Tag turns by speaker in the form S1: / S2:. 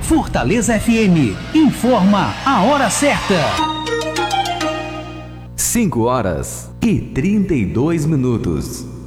S1: Fortaleza FM informa a hora certa.
S2: 5 horas e 32 minutos.